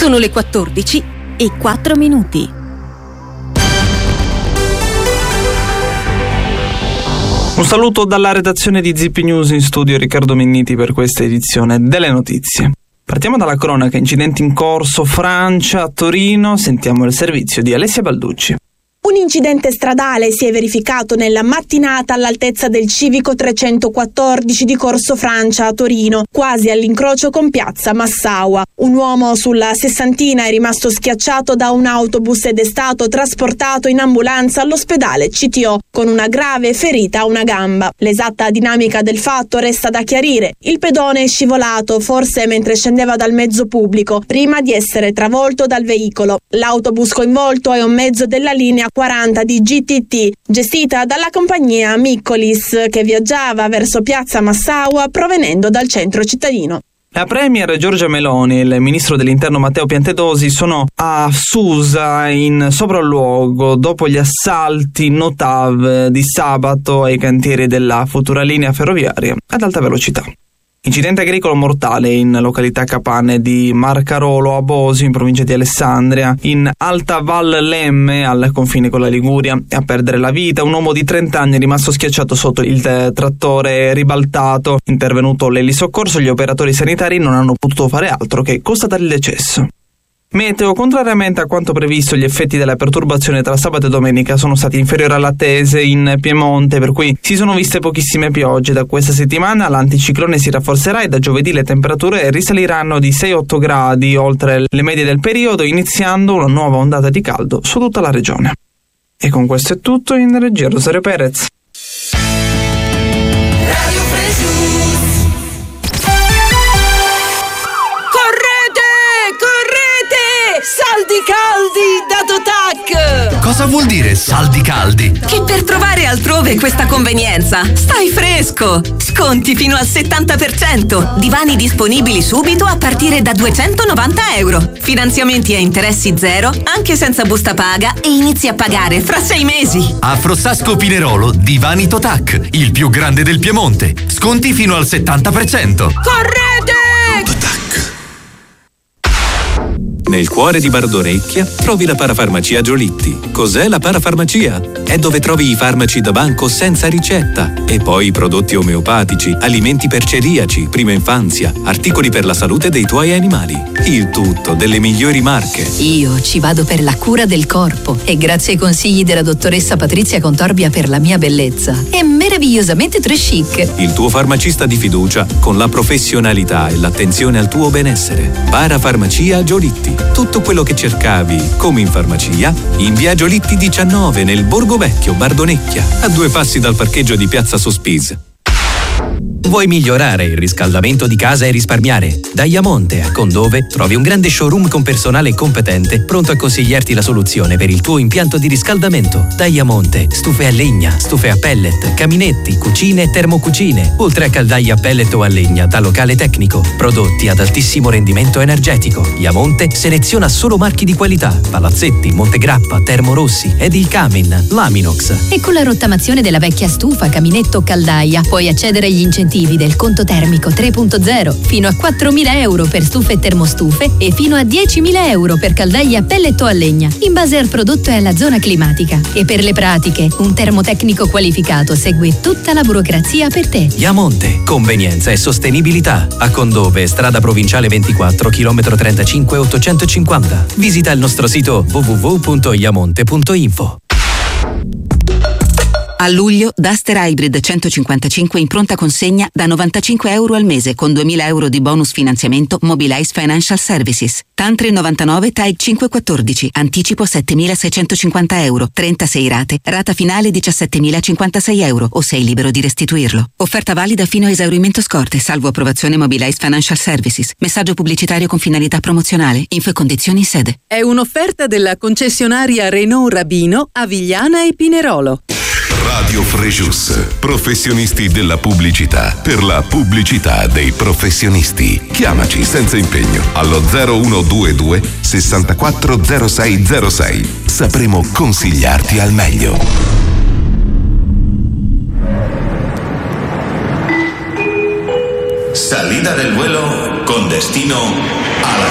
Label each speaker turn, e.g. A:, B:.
A: Sono le 14:04.
B: Un saluto dalla redazione di Zip News, in studio Riccardo Menniti per questa edizione delle notizie. Partiamo dalla cronaca, incidenti in corso, Francia, a Torino, sentiamo il servizio di Alessia Balducci.
C: Un incidente stradale si è verificato nella mattinata all'altezza del civico 314 di Corso Francia a Torino, quasi all'incrocio con piazza Massaua. Un uomo sulla sessantina è rimasto schiacciato da un autobus ed è stato trasportato in ambulanza all'ospedale CTO con una grave ferita a una gamba. L'esatta dinamica del fatto resta da chiarire. Il pedone è scivolato, forse mentre scendeva dal mezzo pubblico, prima di essere travolto dal veicolo. L'autobus coinvolto è un mezzo della linea 40 di GTT, gestita dalla compagnia Miccolis, che viaggiava verso piazza Massaua provenendo dal centro cittadino.
B: La premier Giorgia Meloni e il ministro dell'interno Matteo Piantedosi sono a Susa in sopralluogo dopo gli assalti Notav di sabato ai cantieri della futura linea ferroviaria ad alta velocità. Incidente agricolo mortale in località Capane di Marcarolo a Bosio, in provincia di Alessandria, in Alta Val Lemme, al confine con la Liguria. A perdere la vita un uomo di 30 anni è rimasto schiacciato sotto il trattore ribaltato. Intervenuto l'elisoccorso, gli operatori sanitari non hanno potuto fare altro che constatare il decesso. Meteo: contrariamente a quanto previsto, gli effetti della perturbazione tra sabato e domenica sono stati inferiori all'attese in Piemonte, per cui si sono viste pochissime piogge. Da questa settimana l'anticiclone si rafforzerà e da giovedì le temperature risaliranno di 6-8 gradi oltre le medie del periodo, iniziando una nuova ondata di caldo su tutta la regione. E con questo è tutto. In regia Rosario Perez.
D: Saldi caldi da Totac!
E: Cosa vuol dire saldi caldi?
D: Che per trovare altrove questa convenienza stai fresco! Sconti fino al 70%! Divani disponibili subito a partire da €290. Finanziamenti a interessi zero, anche senza busta paga, e inizi a pagare fra 6 mesi.
E: A Frossasco Pinerolo, Divani Totac, il più grande del Piemonte. Sconti fino al 70%.
D: Correte!
E: Totac.
F: Nel cuore di Bardonecchia trovi la parafarmacia Giolitti. Cos'è la parafarmacia? È dove trovi i farmaci da banco senza ricetta e poi i prodotti omeopatici, alimenti per celiaci, prima infanzia, articoli per la salute dei tuoi animali. Il tutto delle migliori marche.
G: Io ci vado per la cura del corpo e grazie ai consigli della dottoressa Patrizia Contorbia per la mia bellezza. È meravigliosamente très chic.
F: Il tuo farmacista di fiducia con la professionalità e l'attenzione al tuo benessere. Parafarmacia Giolitti. Tutto quello che cercavi, come in farmacia, in via Giolitti 19 nel Borgo Vecchio, Bardonecchia, a 2 passi dal parcheggio di Piazza Sospis.
H: Vuoi migliorare il riscaldamento di casa e risparmiare? Da Iamonte a Condove trovi un grande showroom con personale competente pronto a consigliarti la soluzione per il tuo impianto di riscaldamento. Da Iamonte, stufe a legna, stufe a pellet, caminetti, cucine e termocucine, oltre a caldaie a pellet o a legna da locale tecnico. Prodotti ad altissimo rendimento energetico. Iamonte seleziona solo marchi di qualità: Palazzetti, Montegrappa, Termorossi, Edil Camin, Laminox.
G: E con la rottamazione della vecchia stufa, caminetto o caldaia puoi accedere agli incentivi del conto termico 3.0, fino a €4.000 per stufe e termostufe e fino a €10.000 per caldaie a pellet o a legna, in base al prodotto e alla zona climatica. E per le pratiche, un termotecnico qualificato segue tutta la burocrazia per te.
H: Iamonte, convenienza e sostenibilità. A Condove, strada provinciale 24, chilometro 35 850. Visita il nostro sito www.iamonte.info.
I: A luglio, Duster Hybrid 155 in pronta consegna da €95 al mese con €2.000 di bonus finanziamento Mobilize Financial Services. Tantri 99 TAG 514, anticipo €7.650, 36 rate, rata finale €17.056 o sei libero di restituirlo. Offerta valida fino a esaurimento scorte, salvo approvazione Mobilize Financial Services. Messaggio pubblicitario con finalità promozionale. Info e condizioni in sede.
J: È un'offerta della concessionaria Renault Rabino a Vigliana e Pinerolo.
K: Radio Frejus, professionisti della pubblicità, per la pubblicità dei professionisti. Chiamaci senza impegno allo 0122 640606. Sapremo consigliarti al meglio.
L: Salida del vuelo con destino